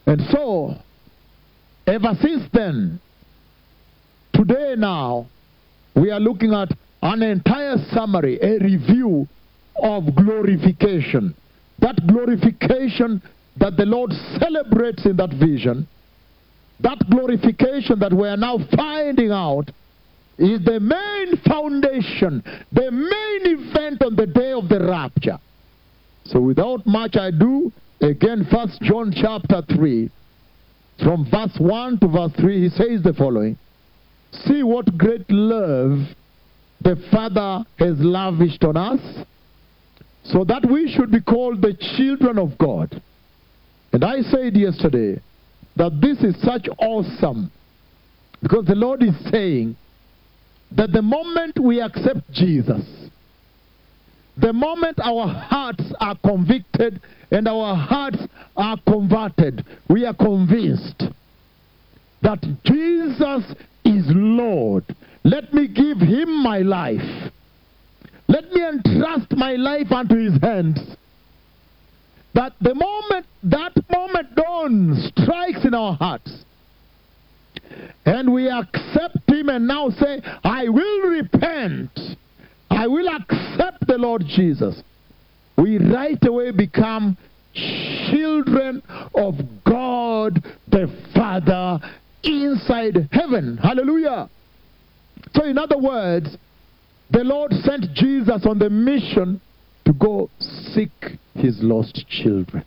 And so, ever since then, today now, we are looking at an entire summary, a review of glorification. That glorification that the Lord celebrates in that vision, that glorification that we are now finding out is the main foundation, the main event on the day of the rapture. So without much ado, again, 1 John chapter 3, from verse 1 to verse 3, he says the following: "See what great love the Father has lavished on us, so that we should be called the children of God." And I said yesterday that this is such awesome, because the Lord is saying that the moment we accept Jesus, the moment our hearts are convicted and our hearts are converted, we are convinced that Jesus is Lord. Let me give him my life. Let me entrust my life unto his hands. That the moment that moment dawns, strikes in our hearts, and we accept him and now say, I will repent, I will accept the Lord Jesus, we right away become children of God the Father inside heaven. Hallelujah. So in other words, the Lord sent Jesus on the mission to go seek his lost children.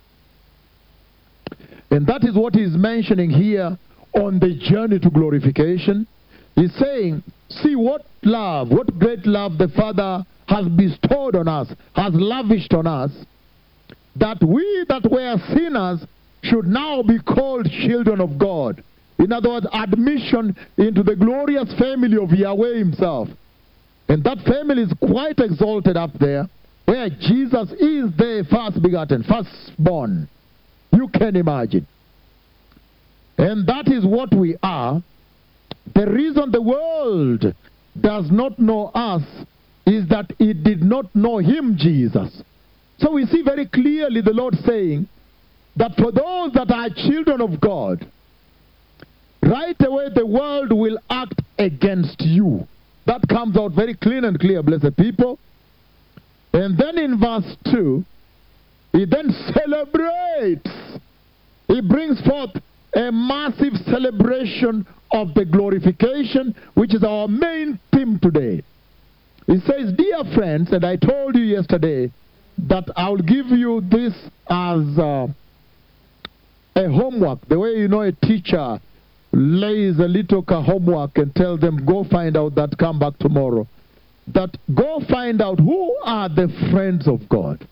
And that is what he's mentioning here on the journey to glorification. He's saying, see what love, what great love the Father has bestowed on us, has lavished on us, that we that were sinners should now be called children of God. In other words, admission into the glorious family of Yahweh himself. And that family is quite exalted up there, where Jesus is the first begotten, firstborn. You can imagine. And that is what we are. The reason the world does not know us is that it did not know him, Jesus. So we see very clearly the Lord saying that for those that are children of God, right away the world will act against you. That comes out very clean and clear, blessed people. And then in verse 2, he then celebrates. He brings forth a massive celebration of the glorification, which is our main theme today. He says, dear friends, and I told you yesterday that I'll give you this as a homework. The way you know a teacher lays a little homework and tells them, go find out that, come back tomorrow. That go find out who are the friends of God.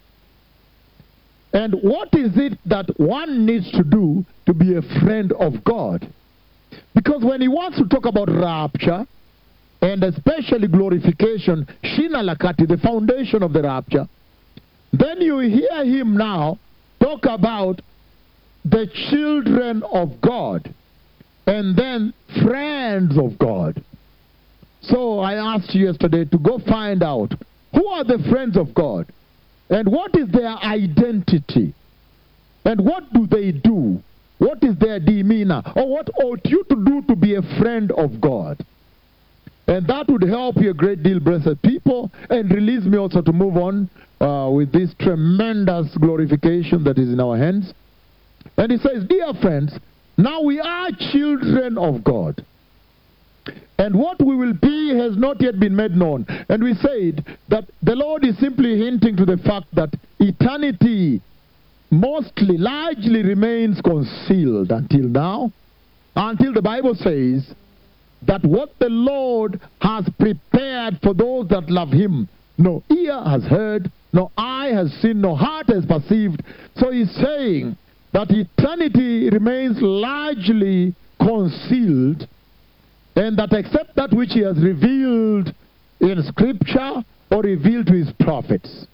And what is it that one needs to do to be a friend of God? Because when he wants to talk about rapture, and especially glorification, Shina Lakati, the foundation of the rapture, then you hear him now talk about the children of God, and then friends of God. So I asked you yesterday to go find out who are the friends of God, and what is their identity, and what do they do, what is their demeanor, or what ought you to do to be a friend of God. And that would help you a great deal, blessed people, and release me also to move on with this tremendous glorification that is in our hands. And he says, dear friends, now we are children of God, and what we will be has not yet been made known. And we said that the Lord is simply hinting to the fact that eternity mostly, largely remains concealed until now, until the Bible says that what the Lord has prepared for those that love him, no ear has heard, no eye has seen, no heart has perceived. So he's saying that eternity remains largely concealed, and that except that which he has revealed in Scripture or revealed to his prophets.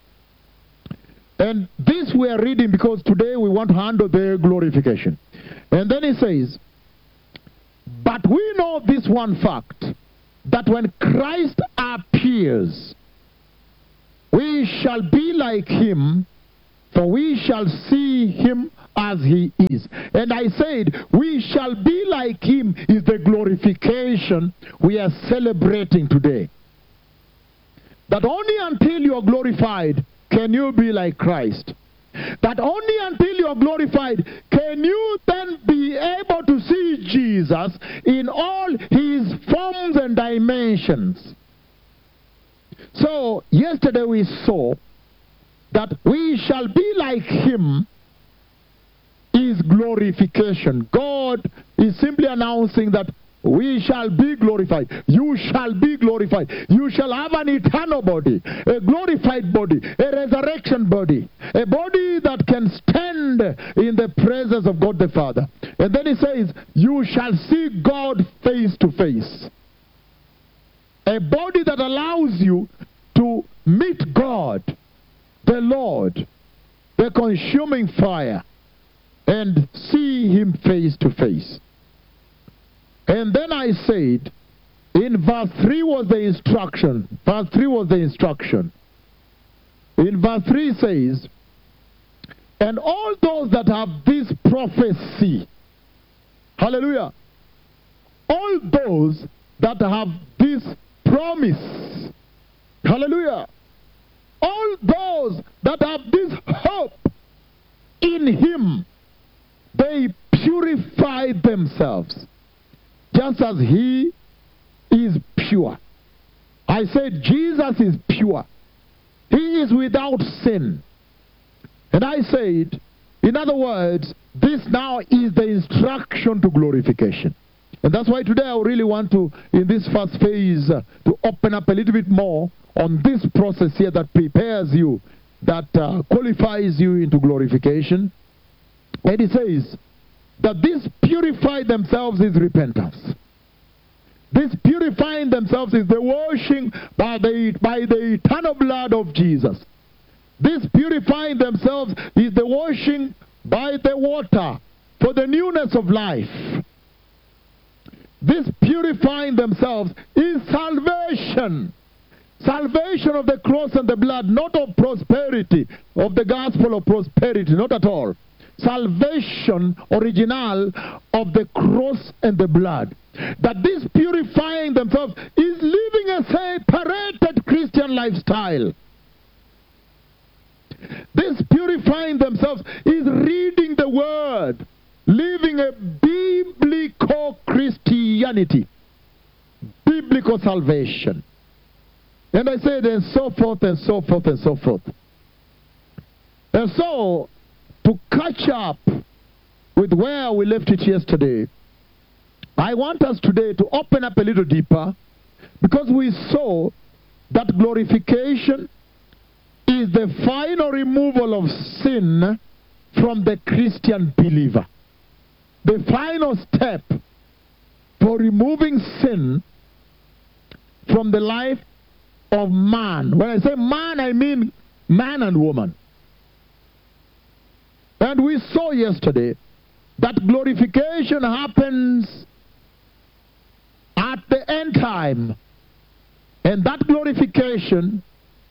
And this we are reading because today we want to handle their glorification. And then he says, but we know this one fact, that when Christ appears, we shall be like him, for we shall see him as he is. And I said, we shall be like him is the glorification we are celebrating today. That only until you are glorified can you be like Christ. That only until you are glorified can you then be able to see Jesus in all his forms and dimensions. So, yesterday we saw that we shall be like him is glorification. God is simply announcing that we shall be glorified. You shall be glorified. You shall have an eternal body, a glorified body, a resurrection body, a body that can stand in the presence of God the Father. And then he says, you shall see God face to face. A body that allows you to meet God, the Lord, the consuming fire, and see him face to face. And then I said, in verse 3 was the instruction. Verse 3 was the instruction. In verse 3 says, and all those that have this prophecy, hallelujah, all those that have this promise, hallelujah, all those that have this hope in him, they purify themselves just as he is pure. I said Jesus is pure. He is without sin. And I said, in other words, this now is the instruction to glorification. And that's why today I really want to, in this first phase, to open up a little bit more on this process here that prepares you, that qualifies you into glorification. And it says that this purify themselves is repentance. This purifying themselves is the washing by the eternal blood of Jesus. This purifying themselves is the washing by the water for the newness of life. This purifying themselves is salvation. Salvation of the cross and the blood, not of prosperity, of the gospel of prosperity, not at all. Salvation, original, of the cross and the blood. That this purifying themselves is living a separated Christian lifestyle. This purifying themselves is reading the word, living a biblical Christianity, biblical salvation. And I said, and so forth, and so forth, and so forth. And so, to catch up with where we left it yesterday, I want us today to open up a little deeper, because we saw that glorification is the final removal of sin from the Christian believer. The final step for removing sin from the life of man. When I say man, I mean man and woman. And we saw yesterday that glorification happens at the end time. And that glorification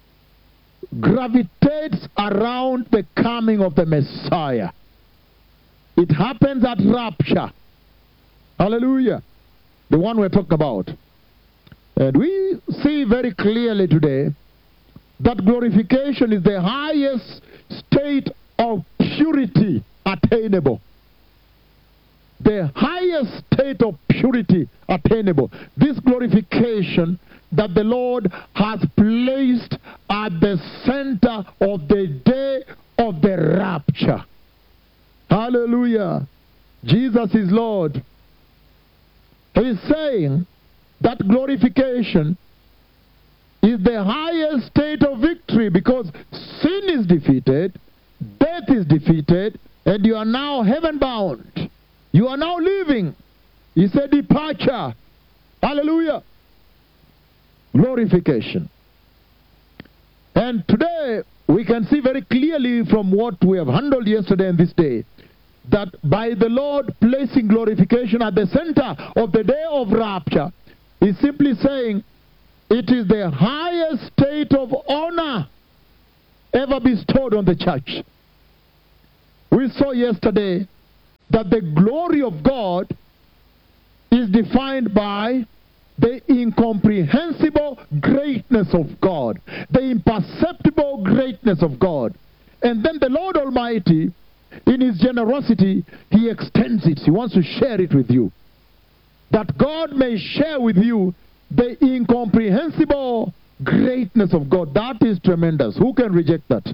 gravitates around the coming of the Messiah. It happens at rapture. Hallelujah. The one we're talking about. And we see very clearly today that glorification is the highest state of purity attainable. The highest state of purity attainable. This glorification that the Lord has placed at the center of the day of the rapture. Hallelujah. Jesus is Lord. He's saying that glorification is the highest state of victory, because sin is defeated, death is defeated, and you are now heaven bound. You are now living. It's a departure. Hallelujah. Glorification. And today we can see very clearly from what we have handled yesterday and this day, that by the Lord placing glorification at the center of the day of rapture, He's simply saying it is the highest state of honor ever bestowed on the church. We saw yesterday that the glory of God is defined by the incomprehensible greatness of God, the imperceptible greatness of God. And then the Lord Almighty, in His generosity, He extends it. He wants to share it with you. That God may share with you the incomprehensible greatness of God. That is tremendous. Who can reject that?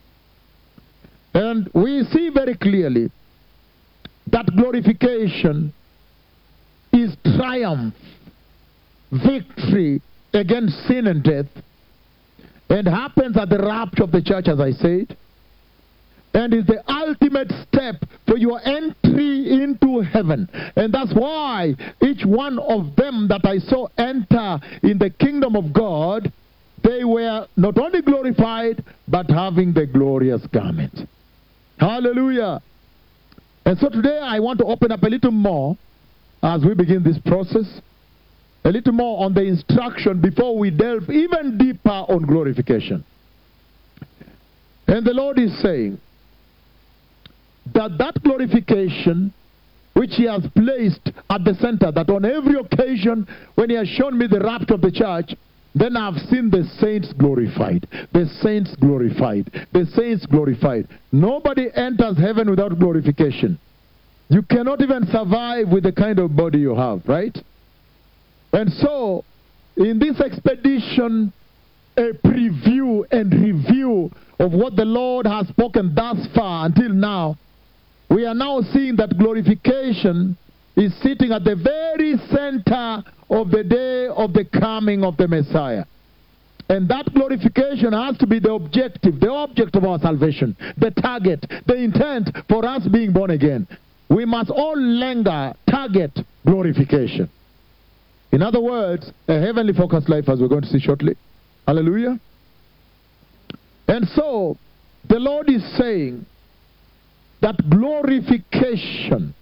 And we see very clearly that glorification is triumph, victory against sin and death, and happens at the rapture of the church, as I said, and is the ultimate step for your entry into heaven. And that's why each one of them that I saw enter in the kingdom of God, they were not only glorified, but having the glorious garment. Hallelujah. And so today I want to open up a little more as we begin this process, a little more on the instruction before we delve even deeper on glorification. And the Lord is saying that that glorification which He has placed at the center, that on every occasion when He has shown me the rapture of the church, then I've seen the saints glorified, the saints glorified, the saints glorified. Nobody enters heaven without glorification. You cannot even survive with the kind of body you have, right? And so, in this expedition, a preview and review of what the Lord has spoken thus far until now, we are now seeing that glorification is sitting at the very center of the day of the coming of the Messiah. And that glorification has to be the objective, the object of our salvation, the target, the intent for us being born again. We must all linger, target glorification. In other words, a heavenly focused life, as we're going to see shortly. Hallelujah. And so, the Lord is saying that glorification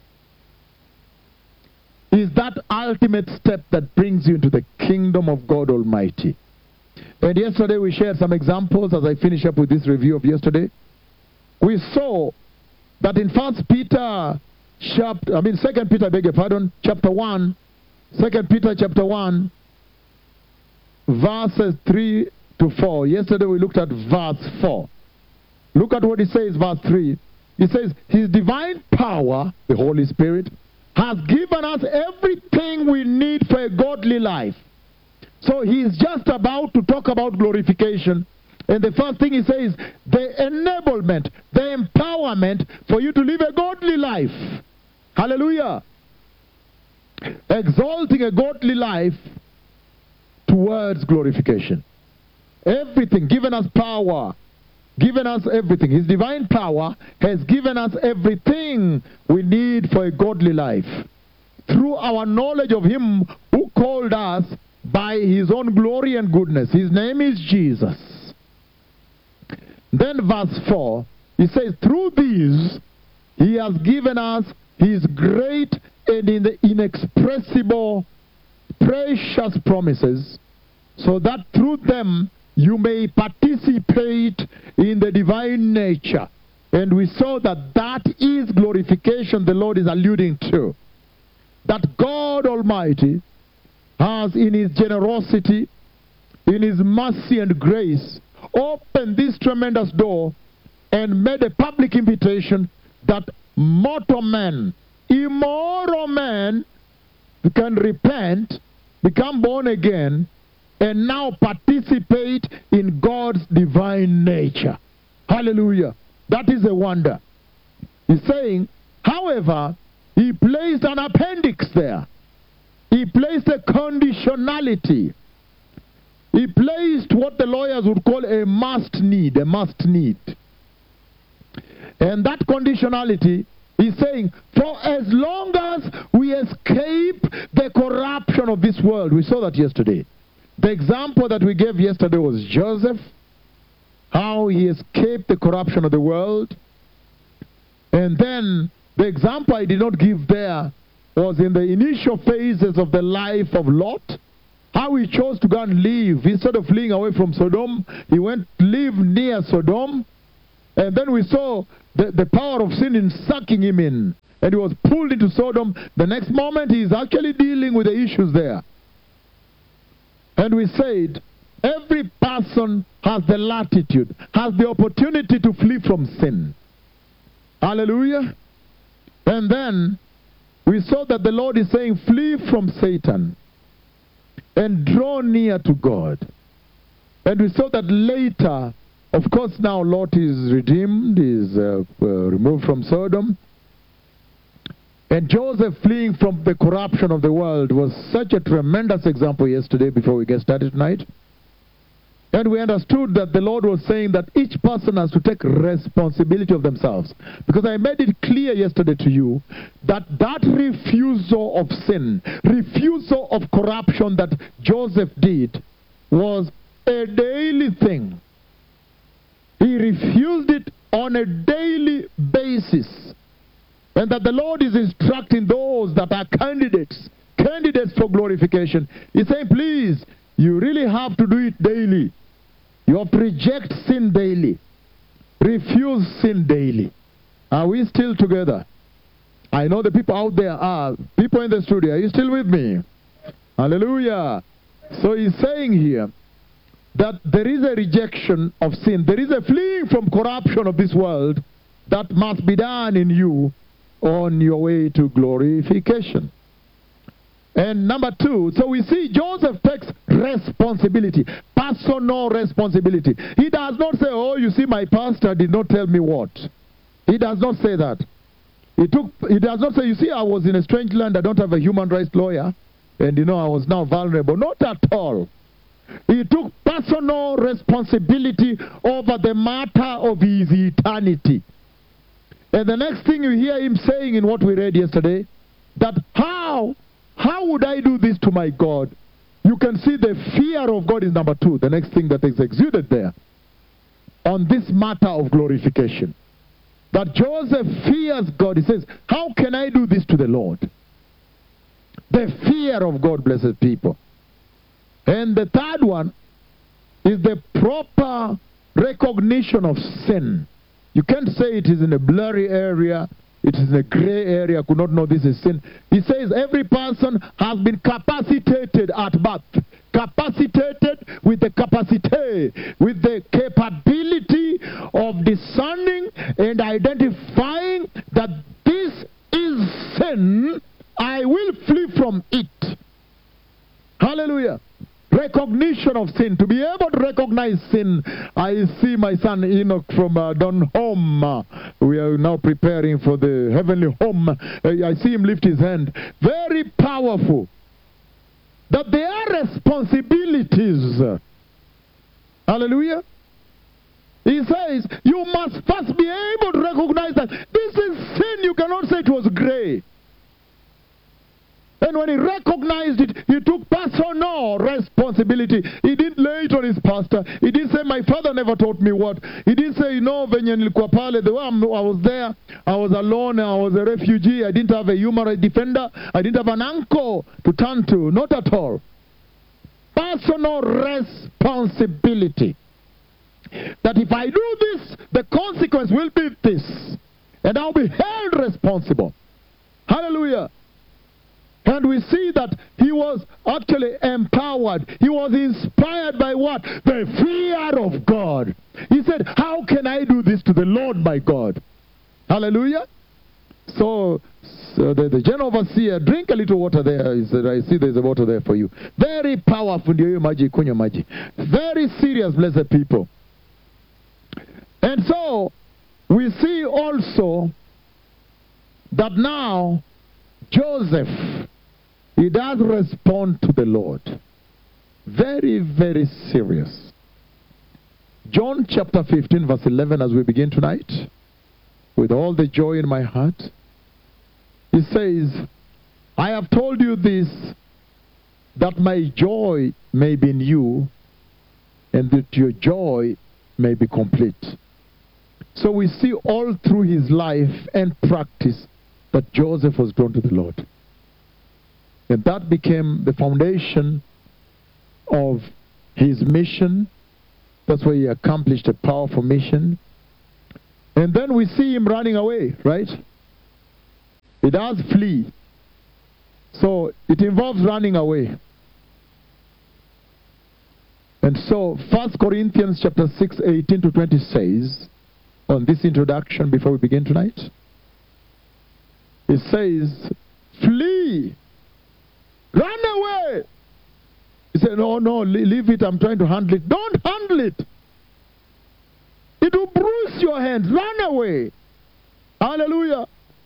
is that ultimate step that brings you into the kingdom of God Almighty. And yesterday we shared some examples as I finish up with this review of yesterday. We saw that in 2 Peter chapter 1, 2 Peter chapter 1, verses 3 to 4. Yesterday we looked at verse 4. Look at what it says, verse 3. It says, His divine power, the Holy Spirit, has given us everything we need for a godly life. So He's just about to talk about glorification. And the first thing He says, the enablement, the empowerment for you to live a godly life. Hallelujah. Exalting a godly life towards glorification. Everything, given us power, given us everything. His divine power has given us everything we need for a godly life through our knowledge of Him who called us by His own glory and goodness. His name is Jesus. Then verse 4, he says, through these He has given us His great and inexpressible precious promises, so that through them you may participate in the divine nature. And we saw that that is glorification the Lord is alluding to. That God Almighty has in His generosity, in His mercy and grace, opened this tremendous door and made a public invitation that mortal men, immoral men, can repent, become born again, and now participate in God's divine nature. Hallelujah. That is a wonder. He's saying, however, He placed an appendix there. He placed a conditionality. He placed what the lawyers would call a must need, a must need. And that conditionality is saying, for as long as we escape the corruption of this world, we saw that yesterday. The example that we gave yesterday was Joseph, how he escaped the corruption of the world. And then the example I did not give there was in the initial phases of the life of Lot, how he chose to go and live. Instead of fleeing away from Sodom, he went to live near Sodom. And then we saw the power of sin in sucking him in. And he was pulled into Sodom. The next moment he is actually dealing with the issues there. And we said, every person has the latitude, has the opportunity to flee from sin. Hallelujah. And then we saw that the Lord is saying, flee from Satan and draw near to God. And we saw that later, of course, now Lot is redeemed, is removed from Sodom. And Joseph fleeing from the corruption of the world was such a tremendous example yesterday before we get started tonight. And we understood that the Lord was saying that each person has to take responsibility of themselves. Because I made it clear yesterday to you that that refusal of sin, refusal of corruption that Joseph did was a daily thing. He refused it on a daily basis. And that the Lord is instructing those that are candidates for glorification. He's saying, please, you really have to do it daily. You have to reject sin daily. Refuse sin daily. Are we still together? I know the people out there are. People in the studio, are you still with me? Hallelujah. So he's saying here that there is a rejection of sin. There is a fleeing from corruption of this world that must be done in you on your way to glorification. And number two, so we see Joseph takes responsibility, personal responsibility. He does not say, oh, you see, my pastor did not tell me what. He does not say that. He does not say, you see, I was in a strange land, I don't have a human rights lawyer, and I was now vulnerable. Not at all. He took personal responsibility over the matter of his eternity. And the next thing you hear him saying in what we read yesterday, that how would I do this to my God? You can see the fear of God is number two, the next thing that is exuded there on this matter of glorification. That Joseph fears God. He says, how can I do this to the Lord? The fear of God, blessed people. And the third one is the proper recognition of sin. You can't say it is in a blurry area, it is in a gray area, could not know this is sin. He says every person has been capacitated at birth. Capacitated with the capacity, with the capability of discerning and identifying that this is sin. I will flee from it. Hallelujah. Recognition of sin. To be able to recognize sin. I see my son Enoch from Don Home. We are now preparing for the heavenly home. I see him lift his hand. Very powerful. That there are responsibilities. Hallelujah. He says, you must first be able to recognize that this is sin. You cannot say it was gray. And when he recognized it, he took personal responsibility. He didn't lay it on his pastor. He didn't say, my father never taught me what. He didn't say, venye nilikuwa pale, the way I was there, I was alone, I was a refugee, I didn't have a human rights defender, I didn't have an uncle to turn to. Not at all. Personal responsibility. That if I do this, the consequence will be this. And I'll be held responsible. Hallelujah. And we see that he was actually empowered. He was inspired by what? The fear of God. He said, how can I do this to the Lord my God? Hallelujah. So the general overseer, drink a little water there. He said, I see there's a water there for you. Very powerful. Very serious, blessed people. And so we see also that now Joseph, he does respond to the Lord. Very, very serious. John chapter 15 verse 11 as we begin tonight. With all the joy in my heart. He says, I have told you this, that my joy may be in you, and that your joy may be complete. So we see all through his life and practice that Joseph was drawn to the Lord. And that became the foundation of his mission. That's why he accomplished a powerful mission. And then we see him running away, right? He does flee. So it involves running away. And so 1 Corinthians chapter 6, 18 to 20 says, on this introduction before we begin tonight, it says, flee, run away. He said, no, leave it, I'm trying to handle it. Don't handle it. It will bruise your hands. Run away. Hallelujah.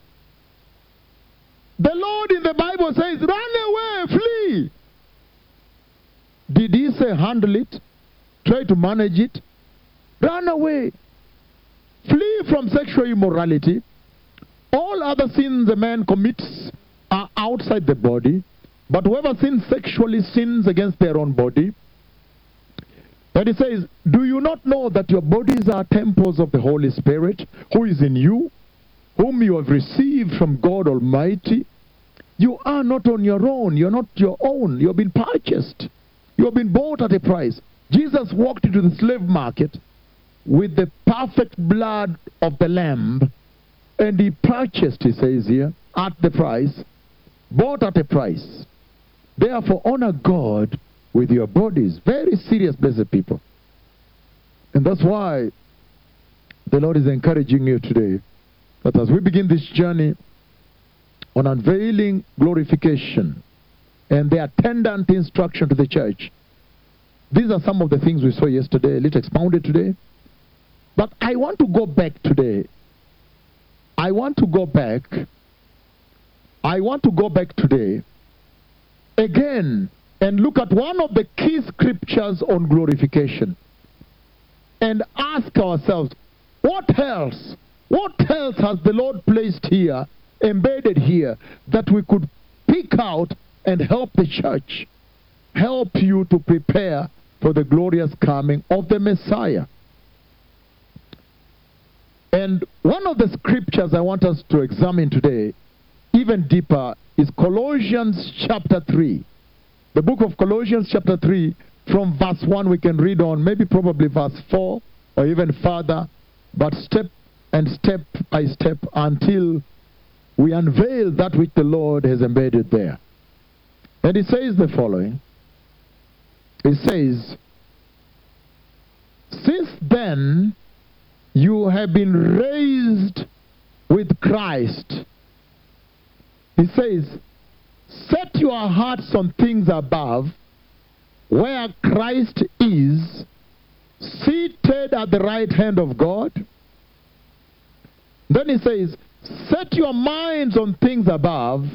The Lord in the Bible says, run away, flee. Did he say handle it? Try to manage it? Run away. Flee from sexual immorality. All other sins a man commits are outside the body. But whoever sins sexually sins against their own body. And it says, do you not know that your bodies are temples of the Holy Spirit, who is in you, whom you have received from God Almighty? You are not on your own. You're not your own. You have been purchased. You have been bought at a price. Jesus walked into the slave market with the perfect blood of the Lamb, and he purchased, he says here, at the price, bought at a price. Therefore, honor God with your bodies. Very serious, blessed people. And that's why the Lord is encouraging you today that as we begin this journey on unveiling glorification and the attendant instruction to the church, these are some of the things we saw yesterday, a little expounded today. But I want to go back today. I want to go back today again and look at one of the key scriptures on glorification and ask ourselves, what else has the Lord placed here, embedded here, that we could pick out and help the church, help you to prepare for the glorious coming of the Messiah? And one of the scriptures I want us to examine today, even deeper, is Colossians chapter 3. The book of Colossians chapter 3, from verse 1 we can read on, maybe probably verse 4 or even further, but step by step until we unveil that which the Lord has embedded there. And it says the following. It says, since then you have been raised with Christ. He says, set your hearts on things above, where Christ is, seated at the right hand of God. Then he says, set your minds on things above,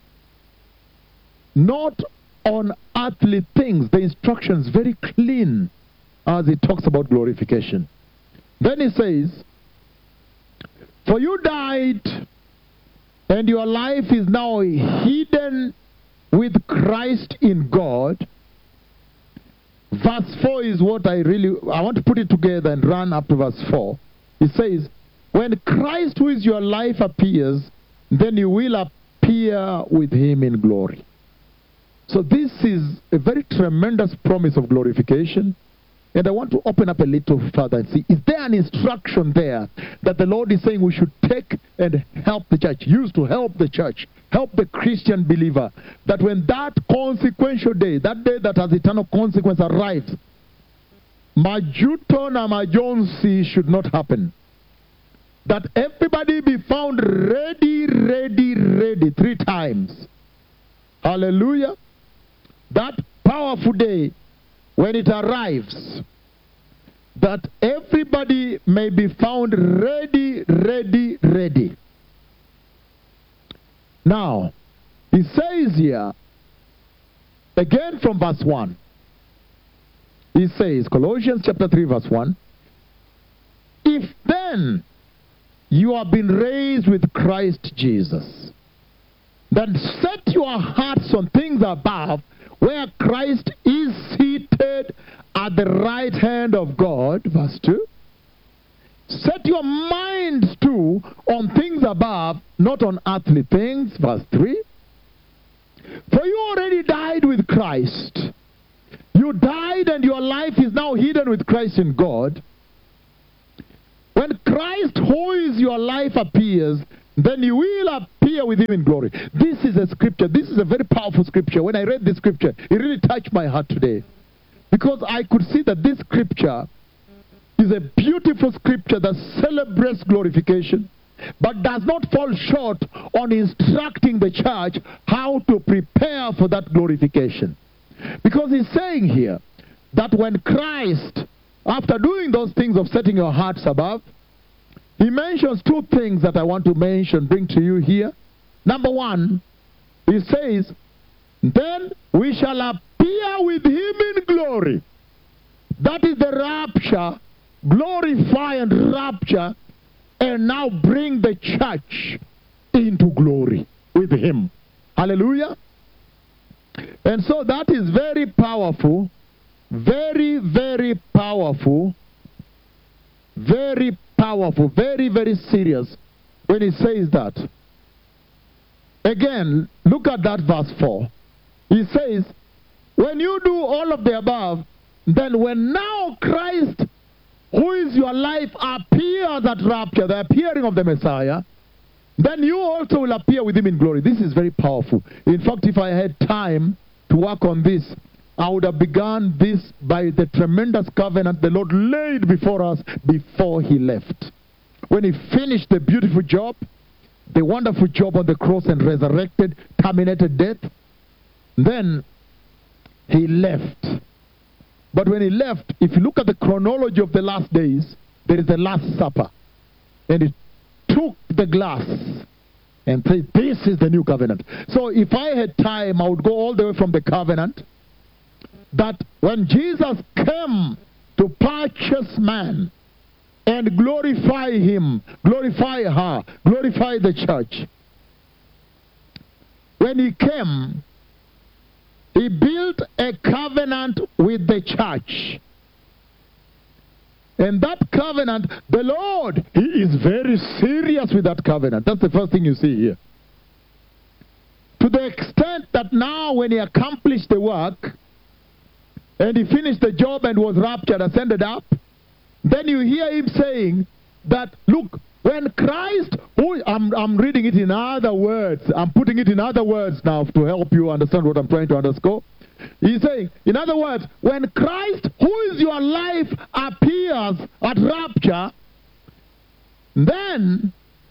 not on earthly things. The instruction is very clean as it talks about glorification. Then he says, for you died, and your life is now hidden with Christ in God. Verse 4 is what I want to put it together and run up to verse 4. It says, when Christ, who is your life, appears, then you will appear with him in glory. So this is a very tremendous promise of glorification. And I want to open up a little further and see, is there an instruction there that the Lord is saying we should take and help the church, use to help the church, help the Christian believer, that when that consequential day, that day that has eternal consequence arrives, majuto na majonsi should not happen. That everybody be found ready, 3 times. Hallelujah. That powerful day, when it arrives, that everybody may be found ready. Now, he says here, again from verse 1, he says, Colossians chapter 3 verse 1, if then you have been raised with Christ Jesus, then set your hearts on things above, where Christ is seated at the right hand of God. Verse 2. Set your minds too on things above, not on earthly things. Verse 3. For you already died with Christ. You died and your life is now hidden with Christ in God. When when Christ, who is your life, appears, then you will appear with him in glory. This is a scripture. This is a very powerful scripture. When I read this scripture, it really touched my heart today. Because I could see that this scripture is a beautiful scripture that celebrates glorification, but does not fall short on instructing the church how to prepare for that glorification. Because he's saying here that when Christ, after doing those things of setting your hearts above, he mentions two things that I want to bring to you here. Number one, he says, then we shall appear with him in glory. That is the rapture. Glorify and rapture, and now bring the church into glory with him. Hallelujah. And so that is very powerful, very, very powerful, very powerful, very, very serious when he says that. Again, look at that verse 4. He says, when you do all of the above, then when now Christ, who is your life, appears at rapture, the appearing of the Messiah, then you also will appear with him in glory. This is very powerful. In fact, if I had time to work on this, I would have begun this by the tremendous covenant the Lord laid before us before he left. When he finished the beautiful job, the wonderful job on the cross and resurrected, terminated death, then he left. But when he left, if you look at the chronology of the last days, there is the Last Supper. And he took the glass and said, this is the new covenant. So if I had time, I would go all the way from the covenant, that when Jesus came to purchase man and glorify him, glorify her, glorify the church, when he came, he built a covenant with the church. And that covenant, the Lord, he is very serious with that covenant. That's the first thing you see here. To the extent that now when he accomplished the work, and he finished the job and was raptured, ascended up, then you hear him saying that, look, when Christ, I'm reading it in other words, I'm putting it in other words now to help you understand what I'm trying to underscore. He's saying, in other words, when Christ, who is your life, appears at rapture, then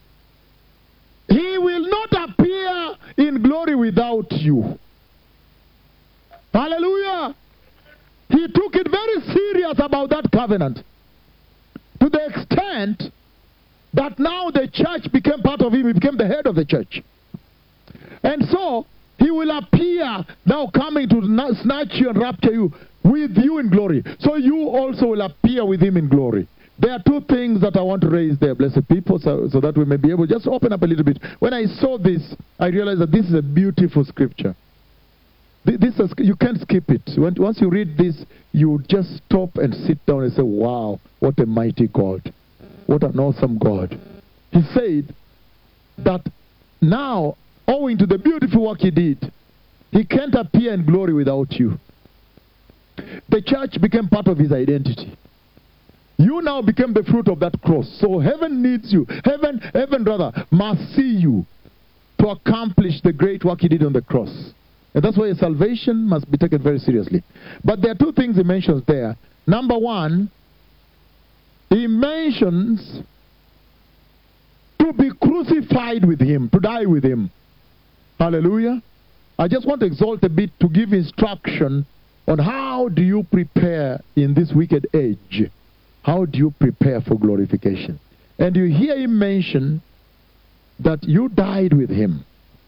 he will not appear in glory without you. Hallelujah. He took it very serious about that covenant, to the extent that now the church became part of him. He became the head of the church. And so he will appear now, coming to snatch you and rapture you with you in glory. So you also will appear with him in glory. There are two things that I want to raise there, blessed people, so that we may be able to just open up a little bit. When I saw this, I realized that this is a beautiful scripture. You can't skip it. Once you read this, you just stop and sit down and say, wow, what a mighty God. What an awesome God. He said that now, owing to the beautiful work he did, he can't appear in glory without you. The church became part of his identity. You now became the fruit of that cross. So heaven needs you. Heaven rather must see you to accomplish the great work he did on the cross. And that's why salvation must be taken very seriously. But there are two things he mentions there. Number one, he mentions to be crucified with him, to die with him. Hallelujah. I just want to exalt a bit to give instruction on how do you prepare in this wicked age. How do you prepare for glorification? And you hear him mention that you died with him,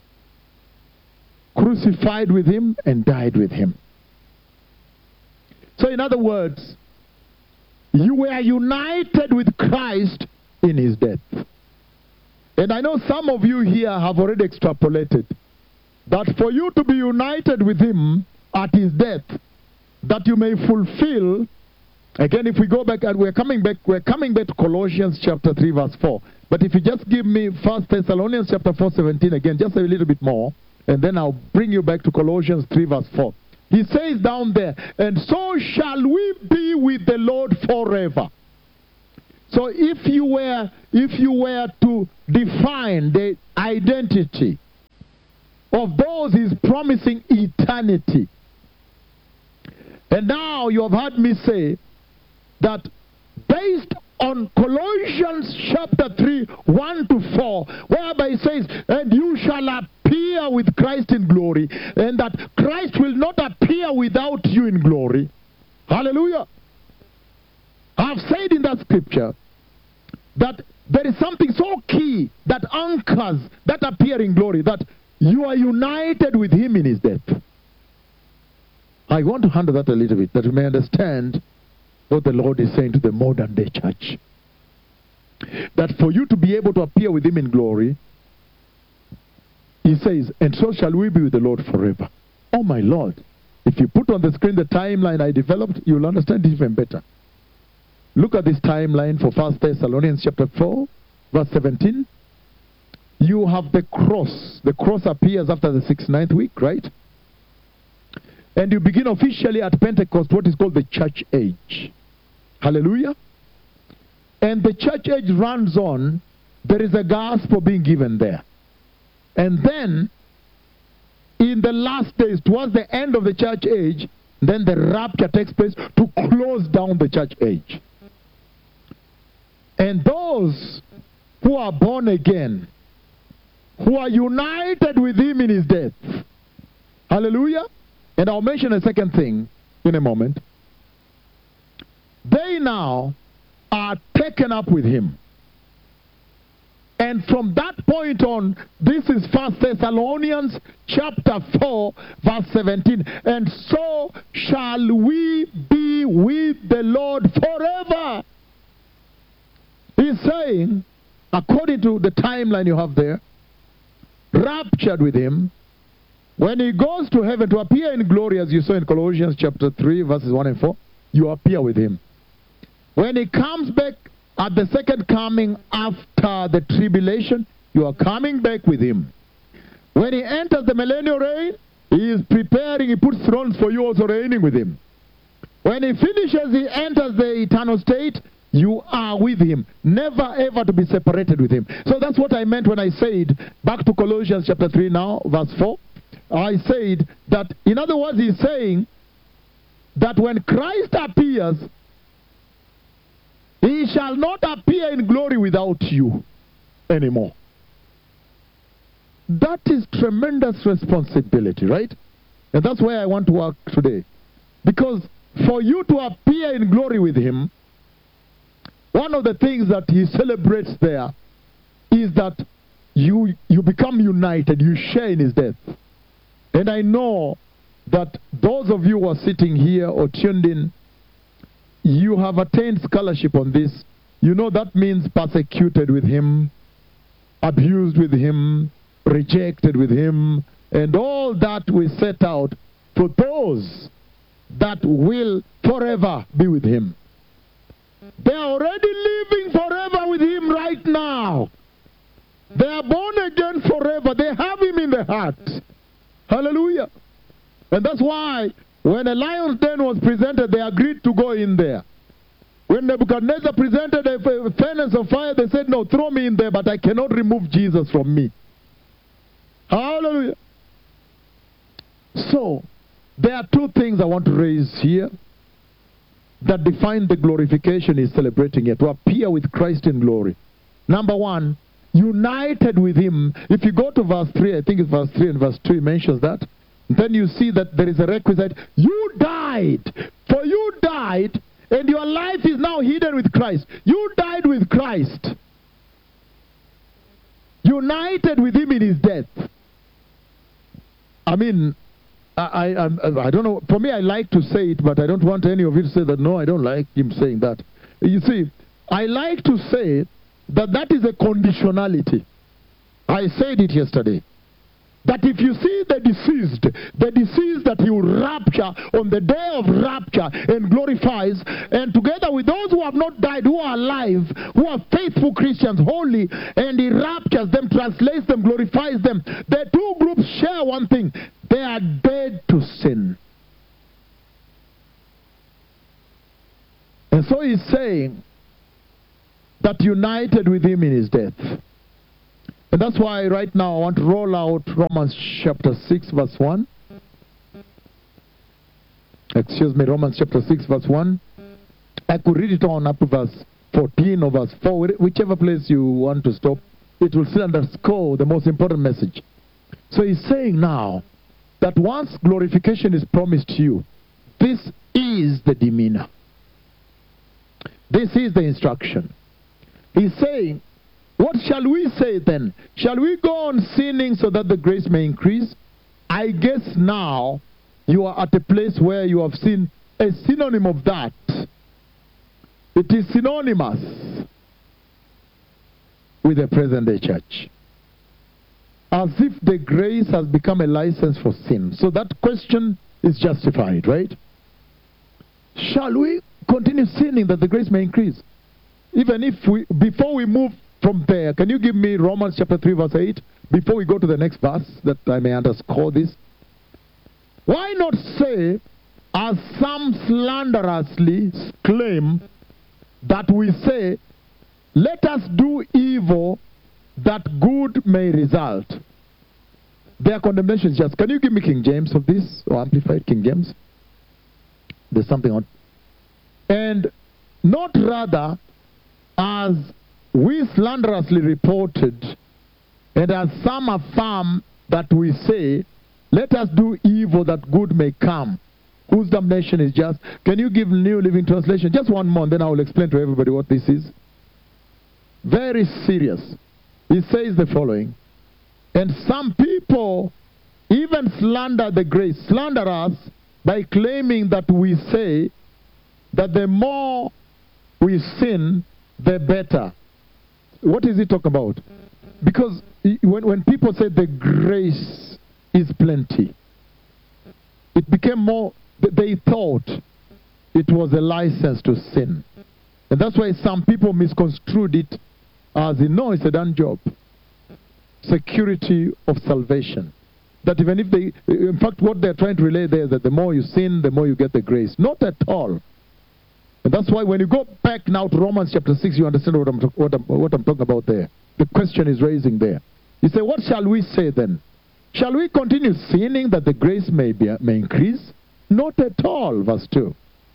crucified with him, and died with him. So in other words, you were united with Christ in his death. And I know some of you here have already extrapolated that for you to be united with him at his death, that you may fulfill. Again, if we go back, and we're coming back to Colossians chapter 3 verse 4. But if you just give me 1 Thessalonians chapter 4:17 again, just a little bit more, and then I'll bring you back to Colossians 3 verse 4. He says down there, and so shall we be with the Lord forever. So if you were to define the identity of those he's promising eternity, and now you have heard me say that based on Colossians chapter 3, 1 to 4, whereby it says, and you shall appear with Christ in glory, and that Christ will not appear without you in glory. Hallelujah. I've said in that scripture that there is something so key that anchors that appearing glory, that you are united with him in his death. I want to handle that a little bit, that you may understand what the Lord is saying to the modern day church. That for you to be able to appear with him in glory, he says, and so shall we be with the Lord forever. Oh my Lord. If you put on the screen the timeline I developed, you'll understand it even better. Look at this timeline for 1 Thessalonians chapter 4, verse 17. You have the cross. The cross appears after the 9th week, right? And you begin officially at Pentecost, what is called the church age. Hallelujah. And the church age runs on. There is a gospel being given there. And then, in the last days, towards the end of the church age, then the rapture takes place to close down the church age. And those who are born again, who are united with him in his death. Hallelujah. And I'll mention a second thing in a moment. They now are taken up with him. And from that point on, this is 1 Thessalonians chapter 4, verse 17. And so shall we be with the Lord forever. He's saying, according to the timeline you have there, raptured with him, when he goes to heaven to appear in glory, as you saw in Colossians chapter 3, verses 1 and 4, you appear with him. When he comes back at the second coming after the tribulation, you are coming back with him. When he enters the millennial reign, he is preparing, he puts thrones for you, also reigning with him. When he finishes, he enters the eternal state, you are with him, never ever to be separated with him. So that's what I meant when I said, back to Colossians chapter 3 now, verse 4. I said that, in other words, he's saying that when Christ appears, he shall not appear in glory without you anymore. That is tremendous responsibility, right? And that's where I want to work today. Because for you to appear in glory with him, one of the things that he celebrates there is that you become united, you share in his death. And I know that those of you who are sitting here or tuned in, you have attained scholarship on this. You know that means persecuted with him, abused with him, rejected with him, and all that we set out for those that will forever be with him. They are already living forever with him right now. They are born again forever. They have him in their heart. Hallelujah. And that's why when a lion's den was presented, they agreed to go in there. When Nebuchadnezzar presented a furnace of fire, they said, no, throw me in there, but I cannot remove Jesus from me. Hallelujah. So, there are two things I want to raise here that define the glorification he's celebrating here, to appear with Christ in glory. Number one, united with him. If you go to verse 3, I think it's verse 3 and verse 2, it mentions that. Then you see that there is a requisite. You died. For you died, and your life is now hidden with Christ. You died with Christ. United with him in his death. I mean, I don't know. For me, I like to say it, but I don't want any of you to say that, no, I don't like him saying that. You see, I like to say that that is a conditionality. I said it yesterday. That if you see the deceased that he will rapture on the day of rapture and glorifies, and together with those who have not died, who are alive, who are faithful Christians, holy, and he raptures them, translates them, glorifies them, the two groups share one thing. They are dead to sin. And so he's saying that united with him in his death. And that's why right now I want to roll out Romans chapter 6 verse 1. Romans chapter 6 verse 1. I could read it on up to verse 14 or verse 4, whichever place you want to stop. It will still underscore the most important message. So he's saying now that once glorification is promised to you, this is the demeanor. This is the instruction. He's saying, what shall we say then? Shall we go on sinning so that the grace may increase? I guess now you are at a place where you have seen a synonym of that. It is synonymous with the present day church. As if the grace has become a license for sin. So that question is justified, right? Shall we continue sinning that the grace may increase? Even if before we move from there, can you give me Romans chapter 3 verse 8? Before we go to the next verse, that I may underscore this. Why not say, as some slanderously claim, that we say, let us do evil that good may result. Their condemnation is just. Can you give me King James of this, or Amplified King James? There's something on. And not rather as we slanderously reported, and as some affirm that we say, let us do evil that good may come, whose damnation is just. Can you give New Living Translation? Just one more, then I will explain to everybody what this is. Very serious. He says the following, and some people even slander the grace, slander us by claiming that we say that the more we sin, the better. What is he talking about? Because when people say the grace is plenty, it became more, they thought it was a license to sin. And that's why some people misconstrued it as in, no, it's a done job. Security of salvation. That even if they, in fact, what they're trying to relay there is that the more you sin, the more you get the grace. Not at all. And that's why when you go back now to Romans chapter 6, you understand what I'm talking about there. The question is raising there. You say, what shall we say then? Shall we continue sinning that the grace may increase? Not at all, verse 2.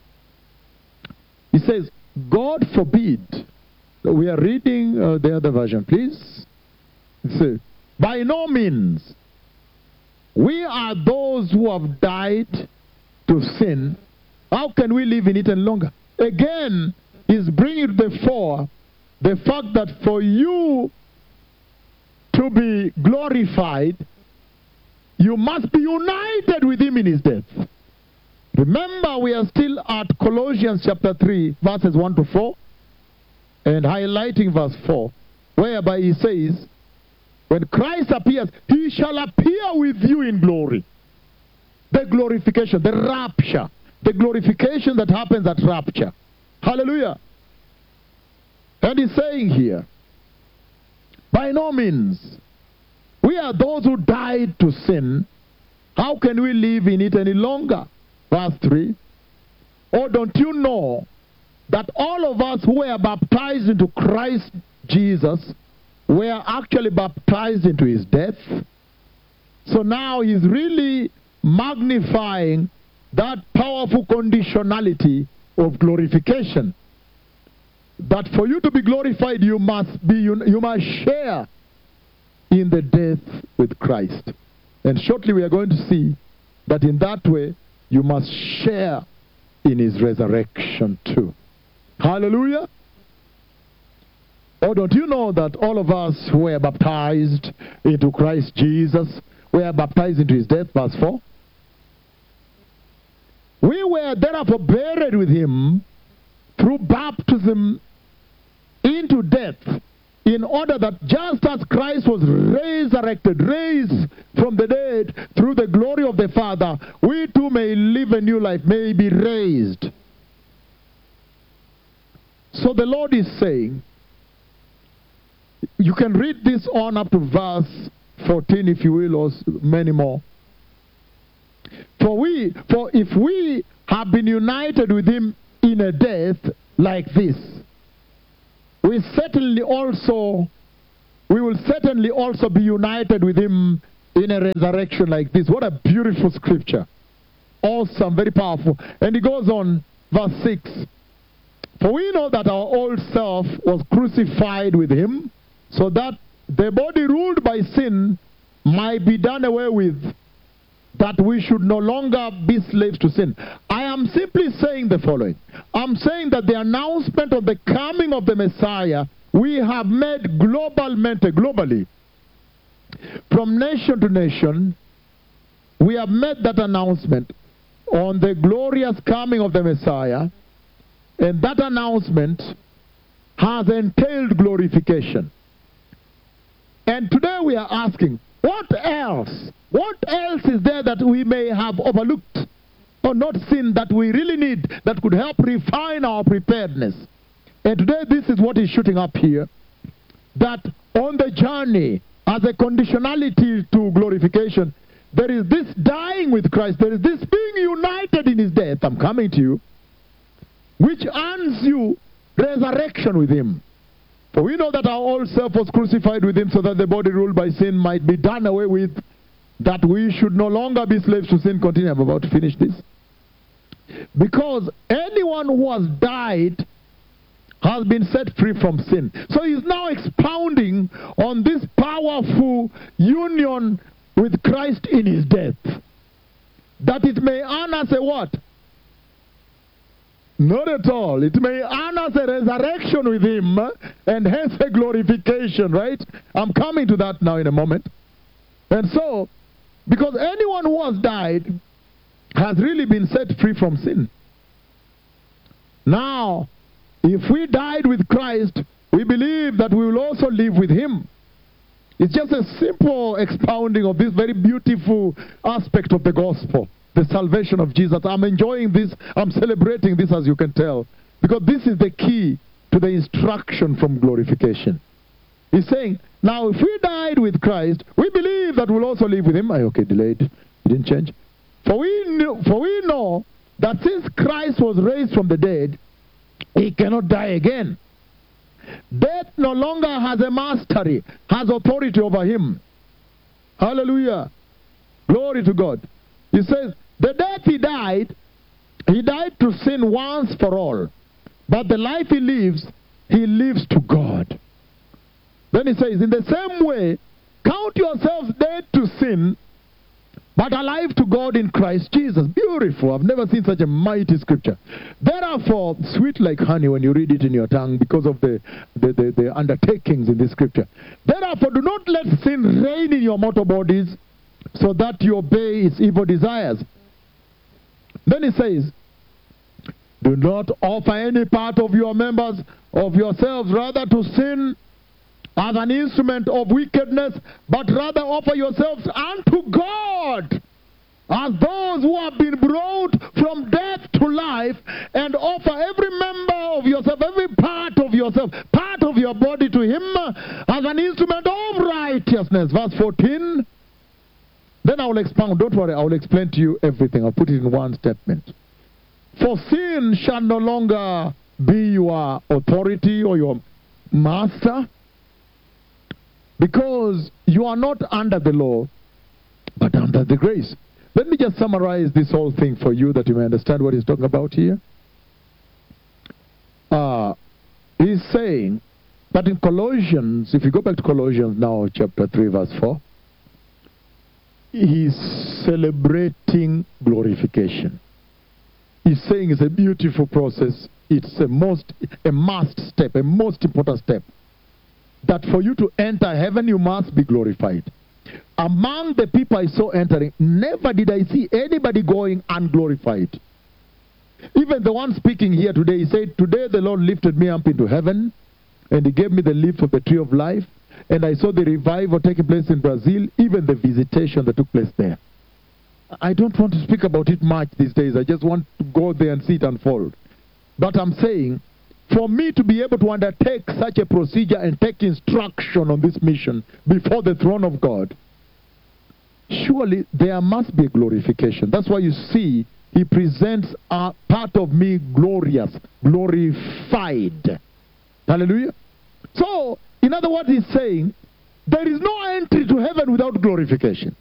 He says, God forbid. We are reading the other version, please. It says, by no means. We are those who have died to sin. How can we live in it any longer? Again, he's bringing to the fore the fact that for you to be glorified, you must be united with him in his death. Remember, we are still at Colossians chapter 3, verses 1 to 4, and highlighting verse 4, whereby he says, when Christ appears, he shall appear with you in glory. The glorification, the rapture, the glorification that happens at rapture. Hallelujah. And he's saying here, by no means, we are those who died to sin. How can we live in it any longer? Verse 3. Or don't you know that all of us who were baptized into Christ Jesus were actually baptized into his death? So now he's really magnifying that powerful conditionality of glorification. That for you to be glorified, you must share in the death with Christ. And shortly we are going to see that in that way, you must share in his resurrection too. Hallelujah. Oh, don't you know that all of us who were baptized into Christ Jesus were baptized into his death? Verse 4. We were therefore buried with him through baptism into death, in order that just as Christ was resurrected, raised from the dead through the glory of the Father, we too may live a new life, may be raised. So the Lord is saying, you can read this on up to verse 14 if you will, or many more. For if we have been united with him in a death like this, we will certainly also be united with him in a resurrection like this. What a beautiful scripture. Awesome, very powerful. And he goes on, verse 6. For we know that our old self was crucified with him, so that the body ruled by sin might be done away with, that we should no longer be slaves to sin. I am simply saying the following. I'm saying that the announcement of the coming of the Messiah, we have made globally. From nation to nation, we have made that announcement on the glorious coming of the Messiah, and that announcement has entailed glorification. And today we are asking, what else? What else is there that we may have overlooked or not seen that we really need, that could help refine our preparedness? And today this is what is shooting up here, that on the journey, as a conditionality to glorification, there is this dying with Christ, there is this being united in his death, I'm coming to you, which earns you resurrection with him. For we know that our old self was crucified with him, so that the body ruled by sin might be done away with, that we should no longer be slaves to sin. Continue, I'm about to finish this. Because anyone who has died has been set free from sin. So he's now expounding on this powerful union with Christ in his death, that it may earn us a what? Not at all. It may earn us a resurrection with him, and hence a glorification, right? I'm coming to that now in a moment. And so, because anyone who has died has really been set free from sin. Now, if we died with Christ, we believe that we will also live with him. It's just a simple expounding of this very beautiful aspect of the gospel, the salvation of Jesus. I'm enjoying this. I'm celebrating this, as you can tell, because this is the key to the instruction from glorification. He's saying, now if we died with Christ, we believe that we'll also live with him. Okay, delayed. It didn't change. For we know that since Christ was raised from the dead, he cannot die again. Death no longer has a mastery, has authority over him. Hallelujah. Glory to God. He says, the death he died to sin once for all. But the life he lives to God. Then he says, in the same way, count yourselves dead to sin, but alive to God in Christ Jesus. Beautiful. I've never seen such a mighty scripture. Therefore, sweet like honey when you read it in your tongue, because of the undertakings in this scripture. Therefore, do not let sin reign in your mortal bodies, so that you obey its evil desires. Then he says, do not offer any part of your members of yourselves rather to sin as an instrument of wickedness, but rather offer yourselves unto God as those who have been brought from death to life, and offer every member of yourself, every part of yourself, part of your body to him as an instrument of righteousness. Verse 14. Then I will expound. Don't worry, I will explain to you everything. I'll put it in one statement. For sin shall no longer be your authority or your master, because you are not under the law, but under the grace. Let me just summarize this whole thing for you, that you may understand what he's talking about here. He's saying that in Colossians, if you go back to Colossians now, chapter 3, verse 4, he's celebrating glorification. He's saying it's a beautiful process. It's a must step, a most important step. That for you to enter heaven, you must be glorified. Among the people I saw entering, never did I see anybody going unglorified. Even the one speaking here today, he said, today the Lord lifted me up into heaven, and he gave me the leaf of the tree of life, and I saw the revival taking place in Brazil, even the visitation that took place there. I don't want to speak about it much these days. I just want to go there and see it unfold. But I'm saying, for me to be able to undertake such a procedure and take instruction on this mission before the throne of God, surely there must be glorification. That's why you see he presents a part of me glorious, glorified. Hallelujah. So, in other words, he's saying, there is no entry to heaven without glorification.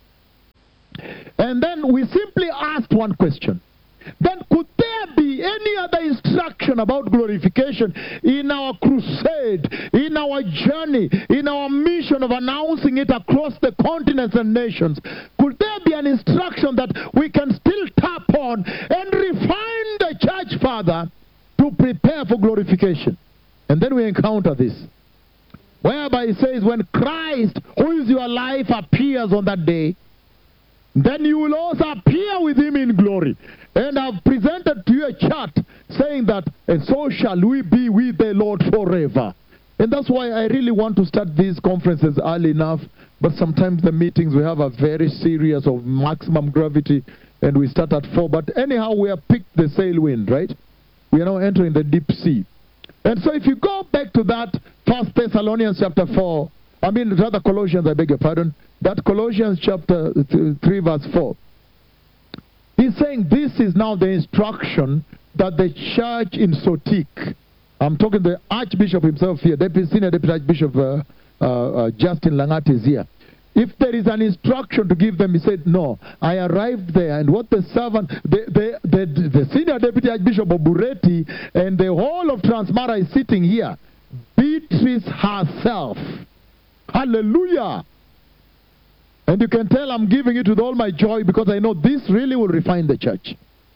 And then we simply asked one question. Then could there be any other instruction about glorification in our crusade, in our journey, in our mission of announcing it across the continents and nations? Could there be an instruction that we can still tap on and refine the church further to prepare for glorification? And then we encounter this, whereby it says, when Christ, who is your life, appears on that day, then you will also appear with him in glory. And I've presented to you a chart saying that, and so shall we be with the Lord forever. And that's why I really want to start these conferences early enough. But sometimes the meetings, we have a very serious of maximum gravity, and we start at 4. But anyhow, we have picked the sail wind, right? We are now entering the deep sea. And so if you go back to that 1 Thessalonians chapter 4, rather Colossians, I beg your pardon, that Colossians chapter 3 verse 4, he's saying this is now the instruction that the church in Sotik, I'm talking the Archbishop himself here, Senior Deputy Archbishop Justin Langat is here. If there is an instruction to give them, he said, no, I arrived there, and what the servant, the Senior Deputy Archbishop of Bureti and the whole of Transmara is sitting here. Beatrice herself. Hallelujah. And you can tell I'm giving it with all my joy, because I know this really will refine the church.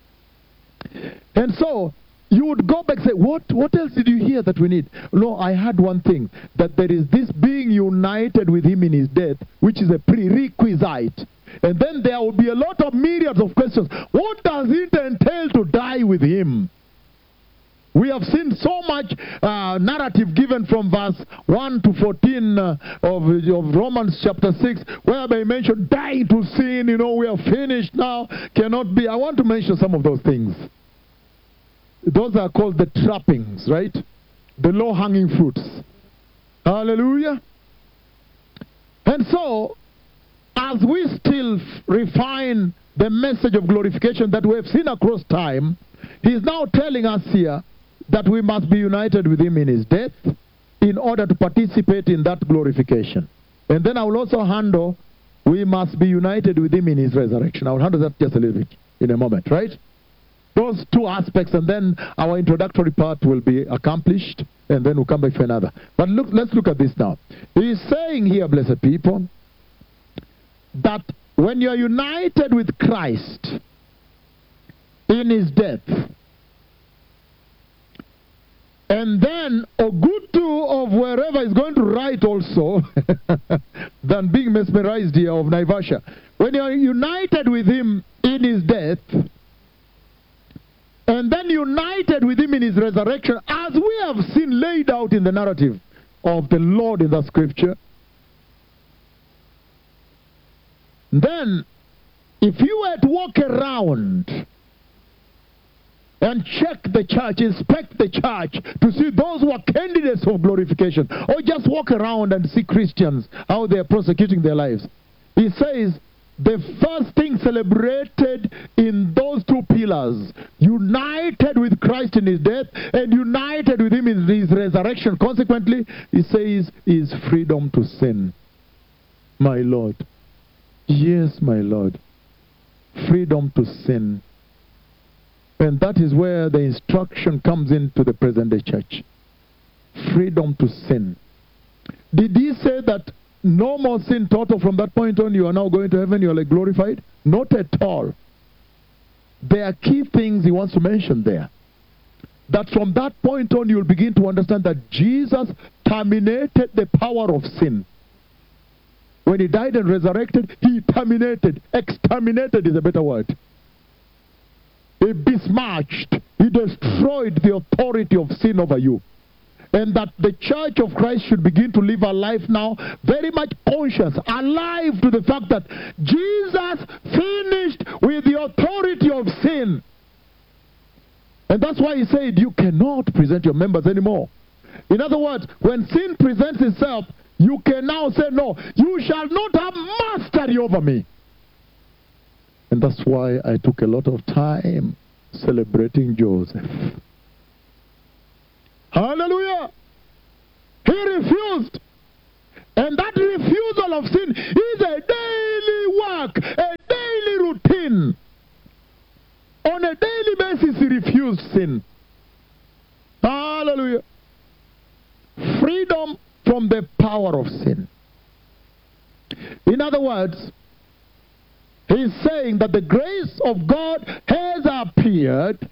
And so, you would go back and say, what else did you hear that we need? No, I had one thing, that there is this being united with him in his death, which is a prerequisite. And then there will be a lot of myriads of questions. What does it entail to die with him? We have seen so much narrative given from verse 1 to 14 of Romans chapter 6, where they mention dying to sin, we are finished now, cannot be. I want to mention some of those things. Those are called the trappings, right? The low-hanging fruits. Hallelujah. And so, as we still refine the message of glorification that we have seen across time, he's now telling us here that we must be united with him in his death in order to participate in that glorification. And then I will also handle, we must be united with him in his resurrection. I will handle that just a little bit in a moment, right? Those two aspects, and then our introductory part will be accomplished, and then we'll come back for another. But let's look at this now. He is saying here, blessed people, that when you are united with Christ in his death, and then Ogutu of wherever is going to write also, than being mesmerized here of Naivasha. When you are united with him in his death, and then united with him in his resurrection, as we have seen laid out in the narrative of the Lord in the scripture, then if you were to walk around and check the church, inspect the church to see those who are candidates of glorification, or just walk around and see Christians, how they are prosecuting their lives, he says, the first thing celebrated in those two pillars, united with Christ in his death and united with him in his resurrection, consequently, he says, is freedom to sin. My Lord. Yes, my Lord. Freedom to sin. And that is where the instruction comes into the present day church. Freedom to sin. Did he say that no more sin total from that point on, you are now going to heaven, you are like glorified? Not at all. There are key things he wants to mention there. That from that point on, you will begin to understand that Jesus terminated the power of sin. When he died and resurrected, he terminated. Exterminated is a better word. He besmirched. He destroyed the authority of sin over you. And that the church of Christ should begin to live a life now very much conscious, alive to the fact that Jesus finished with the authority of sin. And that's why he said, you cannot present your members anymore. In other words, when sin presents itself, you can now say, no, you shall not have mastery over me. And that's why I took a lot of time celebrating Joseph. Hallelujah! He refused And that refusal of sin is a daily work, a daily routine. On a daily basis, he refused sin. Hallelujah. Freedom from the power of sin. In other words, he's saying that the grace of God has appeared.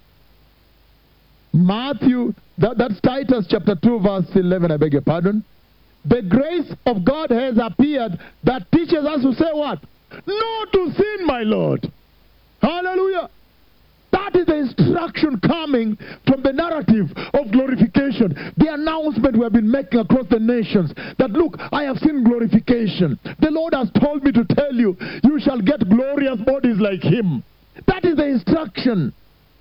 Matthew, that's Titus chapter 2 verse 11, I beg your pardon. The grace of God has appeared that teaches us to say what? No to sin, my Lord. Hallelujah. That is the instruction coming from the narrative of glorification. The announcement we have been making across the nations. That look, I have seen glorification. The Lord has told me to tell you, you shall get glorious bodies like Him. That is the instruction.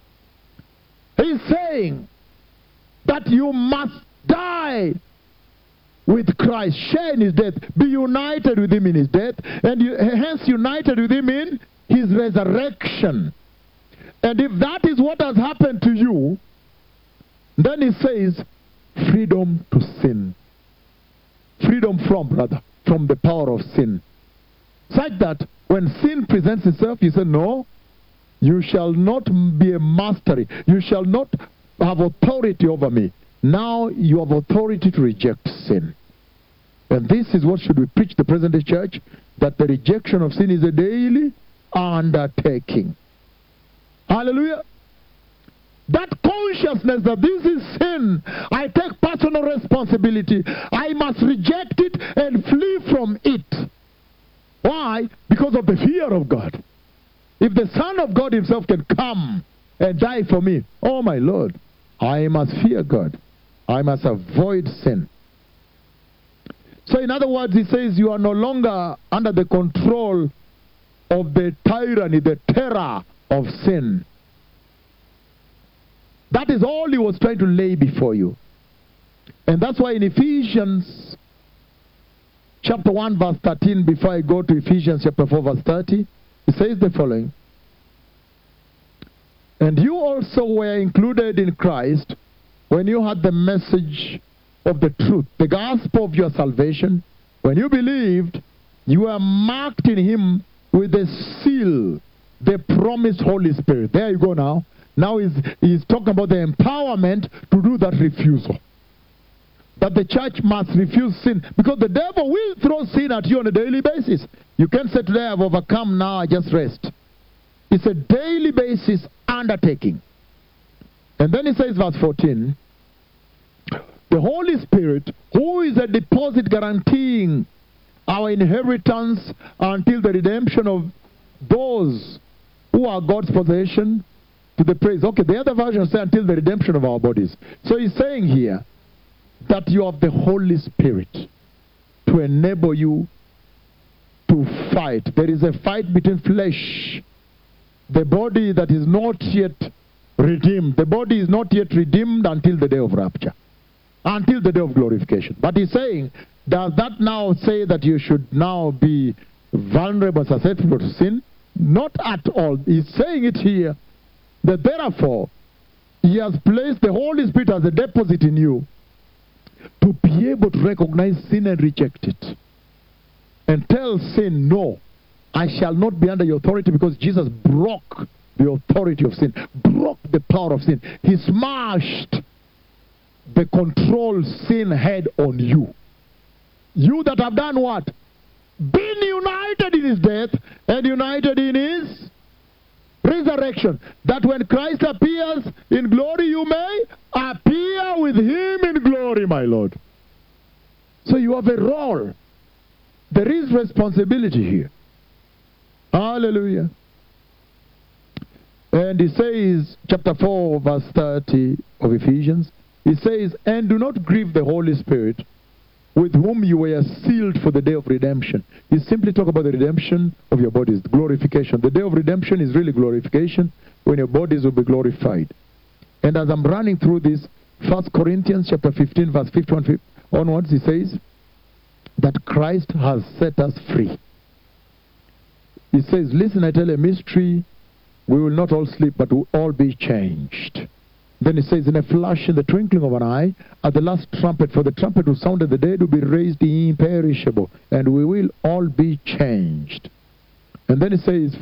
He's saying that you must die with Christ, share in His death, be united with Him in His death, and hence united with Him in His resurrection. And if that is what has happened to you, then He says, freedom to sin. Freedom from the power of sin. Such that when sin presents itself, you say, no, you shall not be a mastery. You shall not have authority over me. Now you have authority to reject sin. And this is what should we preach the present day church, that the rejection of sin is a daily undertaking. Hallelujah. That consciousness that this is sin, I take personal responsibility. I must reject it and flee from it. Why? Because of the fear of God. If the Son of God Himself can come and die for me, oh my Lord, I must fear God. I must avoid sin. So in other words, he says you are no longer under the control of the tyranny, the terror of sin. That is all he was trying to lay before you. And that's why in Ephesians chapter 1 verse 13, before I go to Ephesians chapter 4 verse 30, he says the following: and you also were included in Christ when you had the message of the truth, the gospel of your salvation. When you believed, you were marked in Him with a seal, the promised Holy Spirit. There you go now. Now he's talking about the empowerment to do that refusal. That the church must refuse sin. Because the devil will throw sin at you on a daily basis. You can't say today I've overcome, now I just rest. It's a daily basis undertaking. And then he says verse 14, the Holy Spirit, who is a deposit guaranteeing our inheritance until the redemption of those who are God's possession, to the praise. Okay, the other version says until the redemption of our bodies. So he's saying here that you have the Holy Spirit to enable you to fight. There is a fight between flesh, the body that is not yet redeemed. The body is not yet redeemed until the day of rapture, until the day of glorification. But he's saying, does that now say that you should now be vulnerable, susceptible to sin? Not at all. He's saying it here that therefore He has placed the Holy Spirit as a deposit in you to be able to recognize sin and reject it. And tell sin, no, I shall not be under your authority, because Jesus broke the authority of sin, broke the power of sin. He smashed the control sin had on you. You that have done what? Been united in His death and united in His resurrection. That when Christ appears in glory, you may appear with Him in glory, my Lord. So you have a role. There is responsibility here. Hallelujah. And he says, chapter 4, verse 30 of Ephesians, he says, and do not grieve the Holy Spirit, with whom you were sealed for the day of redemption. He simply talk about the redemption of your bodies, glorification. The day of redemption is really glorification, when your bodies will be glorified. And as I'm running through this, 1 Corinthians chapter 15, verse 51 onwards, he says that Christ has set us free. He says, listen, I tell you a mystery, we will not all sleep, but we'll all be changed. Then it says, in a flash, in the twinkling of an eye, at the last trumpet, for the trumpet will sound, and the dead will be raised imperishable, and we will all be changed. And then it says,